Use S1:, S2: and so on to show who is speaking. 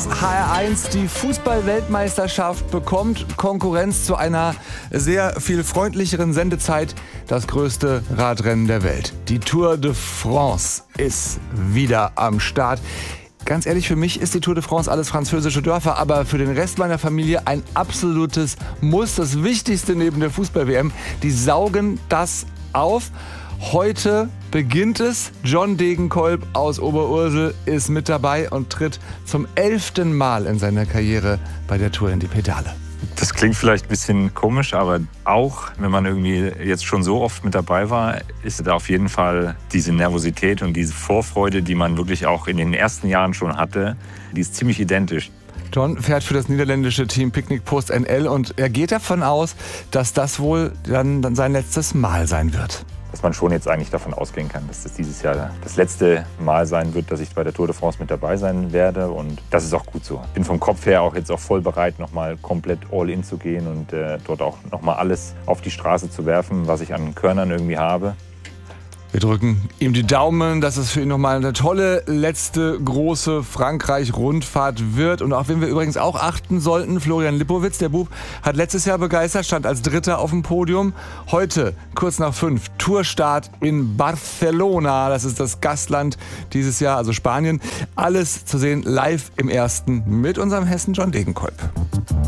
S1: HR1, die Fußball-Weltmeisterschaft bekommt Konkurrenz zu einer sehr viel freundlicheren Sendezeit. Das größte Radrennen der Welt. Die Tour de France ist wieder am Start. Ganz ehrlich, für mich ist die Tour de France alles französische Dörfer, aber für den Rest meiner Familie ein absolutes Muss. Das Wichtigste neben der Fußball-WM. Die saugen das auf. Heute beginnt es. John Degenkolb aus Oberursel ist mit dabei und tritt zum 11. Mal in seiner Karriere bei der Tour in die Pedale.
S2: Das klingt vielleicht ein bisschen komisch, aber auch wenn man irgendwie jetzt schon so oft mit dabei war, ist da auf jeden Fall diese Nervosität und diese Vorfreude, die man wirklich auch in den ersten Jahren schon hatte, die ist ziemlich identisch.
S1: John fährt für das niederländische Team Picnic Post NL und er geht davon aus, dass das wohl dann sein letztes Mal sein wird.
S2: Dass man schon jetzt eigentlich davon ausgehen kann, dass das dieses Jahr das letzte Mal sein wird, dass ich bei der Tour de France mit dabei sein werde. Und das ist auch gut so. Ich bin vom Kopf her auch jetzt auch voll bereit, nochmal komplett all in zu gehen und dort auch nochmal alles auf die Straße zu werfen, was ich an Körnern irgendwie habe.
S1: Wir drücken ihm die Daumen, dass es für ihn nochmal eine tolle letzte große Frankreich-Rundfahrt wird. Und auf wen wir übrigens auch achten sollten, Florian Lipowitz, der Bub, hat letztes Jahr begeistert, stand als Dritter auf dem Podium. Heute, kurz nach 5, Tourstart in Barcelona. Das ist das Gastland dieses Jahr, also Spanien. Alles zu sehen live im Ersten mit unserem Hessen John Degenkolb.